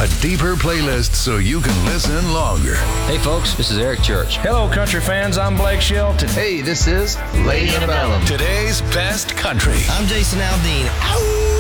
A deeper playlist so you can listen longer. Hey folks, this is Eric Church. Hello country fans, I'm Blake Shelton. Hey, this is Lady Antebellum. Today's best country. I'm Jason Aldean. Ow!